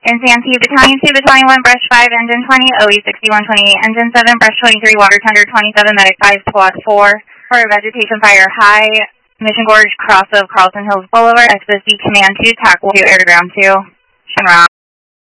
In Santee, Battalion 2, Battalion 1, Brush 5, Engine 20, OE 6128, Engine 7, Brush 23, Water Tender 27, Medic 5, Squad 4, for vegetation fire high, Mission Gorge, cross of Carlton Hills Boulevard, XSD Command 2, TAC 2, Air to Ground 2, Shinra.